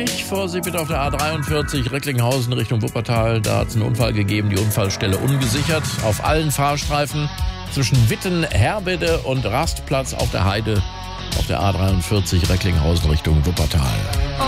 nicht. Vorsicht bitte auf der A43 Recklinghausen Richtung Wuppertal. Da hat es einen Unfall gegeben, die Unfallstelle ungesichert. Auf allen Fahrstreifen zwischen Witten, Herbede und Rastplatz auf der Heide auf der A43 Recklinghausen Richtung Wuppertal.